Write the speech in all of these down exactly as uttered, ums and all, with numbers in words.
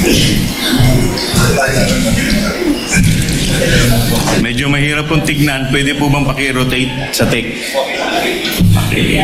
Medyo mahirap pong tignan. Pwede po bang paki-rotate sa tech? Okay.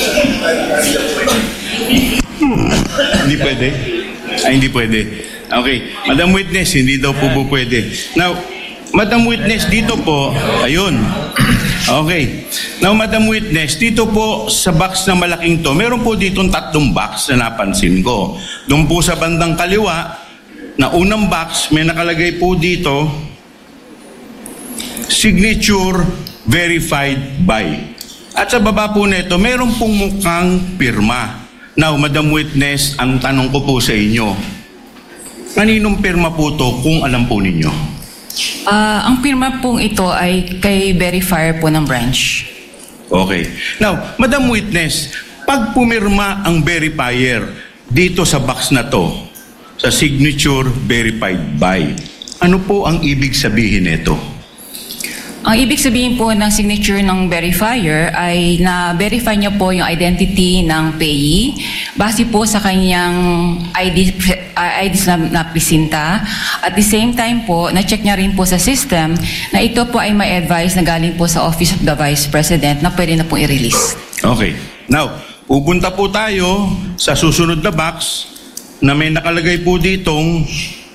Hindi pwede? Ay, hindi pwede. Okay. Madam Witness, hindi daw po po pwede. Now, Madam Witness, dito po, ayun. Okay. Now, Madam Witness, dito po sa box na malaking to, meron po ditong tatlong box na napansin ko. Doon po sa bandang kaliwa, na unang box, may nakalagay po dito, signature verified by. At sa baba po nito, meron pong mukhang pirma. Now, Madam Witness, ang tanong ko po sa inyo, kaninong pirma po to kung alam po ninyo? Uh, ang pirma pong ito ay kay verifier po ng branch. Okay. Now, Madam Witness, pag pumirma ang verifier dito sa box na to, sa signature verified by, ano po ang ibig sabihin nito? Ang ibig sabihin po ng signature ng verifier ay na-verify niya po yung identity ng payee base po sa kanyang I D, uh, I D na, na presinta. At the same time po, na-check niya rin po sa system na ito po ay may advice na galing po sa Office of the Vice President na pwede na pong i-release. Okay. Now, pupunta po tayo sa susunod na box na may nakalagay po ditong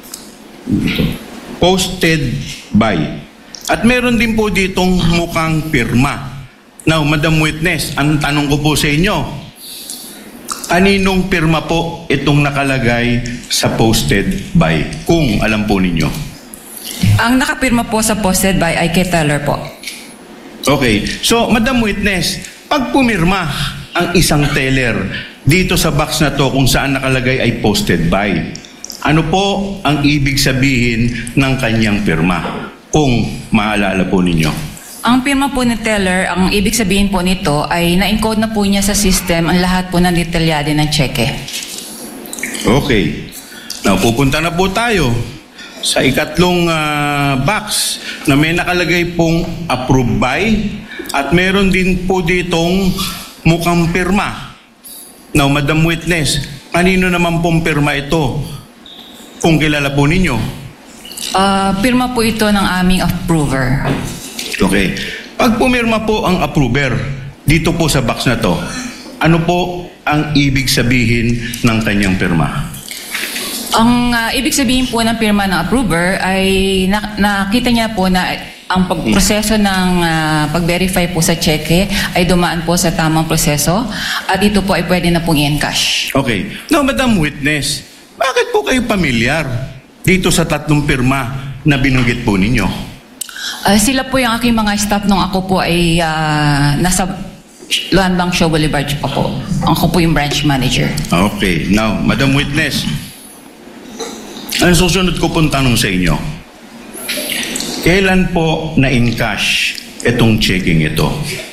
posted by. At meron din po ditong mukhang pirma. Now, Madam Witness, ang tanong ko po sa inyo, kaninong pirma po itong nakalagay sa posted by, kung alam po ninyo? Ang nakapirma po sa posted by ay kay teller po. Okay. So, Madam Witness, pag pumirma ang isang teller dito sa box na to kung saan nakalagay ay posted by, ano po ang ibig sabihin ng kanyang pirma? Kung maalala po ninyo. Ang pirma po ni teller, ang ibig sabihin po nito ay na-encode na po niya sa system ang lahat po ng detalyado ng cheque. Okay. Now, pupunta na po tayo sa ikatlong uh, box na may nakalagay pong approved by at meron din po ditong mukhang pirma. Now, Madam Witness, kanino naman pong pirma ito? Kung kilala po ninyo. Uh, pirma po ito ng aming approver. Okay. Pag pumirma po ang approver dito po sa box na to, ano po ang ibig sabihin ng kanyang pirma? Ang uh, ibig sabihin po ng pirma ng approver ay na, nakita niya po na ang pagproseso ng uh, pag-verify po sa cheque ay dumaan po sa tamang proseso at ito po ay pwede na pong i-encash. Okay. Now, Madam Witness, bakit po kayo pamilyar dito sa tatlong pirma na binanggit po ninyo? Uh, sila po yung aking mga staff nung ako po ay uh, nasa Luan Bang Show Boulevard pa po. Ako po yung branch manager. Okay. Now, Madam Witness, ang susunod ko pong tanong sa inyo, kailan po na-encash itong checking ito?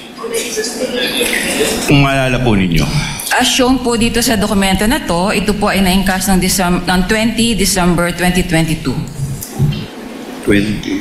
Kung maalala po ninyo. As shown po dito sa dokumento na to, ito po ay na-encash ng, Decem- ng twenty December twenty twenty-two. twenty.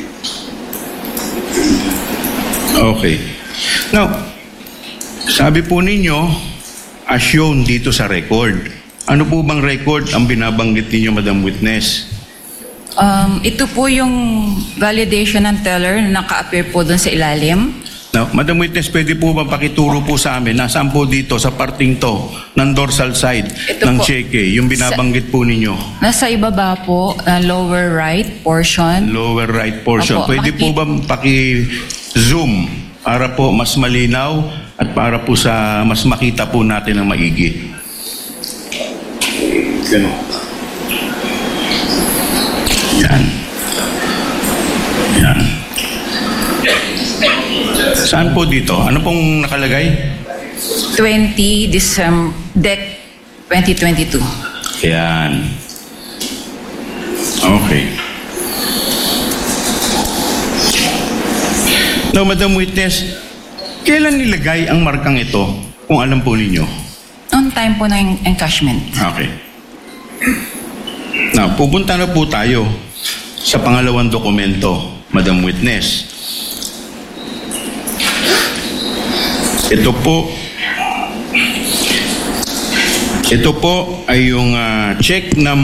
Okay. Now, sabi po ninyo, as shown dito sa record, ano po bang record ang binabanggit ninyo, Madam Witness? Um, ito po yung validation ng teller na naka-appear po dun sa ilalim. Now, Madam Witness, pwede po ba pakituro po sa amin, nasaan po dito sa parting to, ng dorsal side Ito ng po. cheque, yung binabanggit po ninyo? Nasa ibaba po, uh, lower right portion. Lower right portion. Opo, Pwede po makikita- ba paki-zoom para po mas malinaw at para po sa mas makita po natin ang maigi? Ganun. Yan. Yan. Saan po dito? Ano pong nakalagay? twenty December, D E C twenty twenty-two. Yan. Okay. Now, Madam Witness, kailan nilagay ang markang ito kung alam po ninyo? On time po ng encashment. Okay. Now, pupunta na po tayo sa pangalawang dokumento, Madam Witness. Ito po, ito po ay yung uh, check na